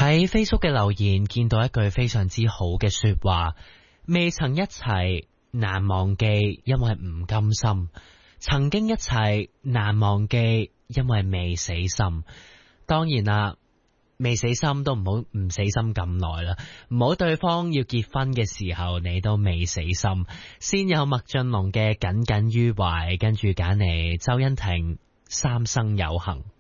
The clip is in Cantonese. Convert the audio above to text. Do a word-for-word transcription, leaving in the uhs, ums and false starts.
喺 Facebook 嘅留言見到一句非常之好嘅說話，未曾一齊難忘記，因為唔甘心；曾經一齊難忘記，因為未死心。當然啦，未死心都唔好唔死心咁耐啦，唔好對方要結婚嘅時候你都未死心。先有麥浚龍嘅耿耿於懷，跟住揀嚟周欣婷三生有幸。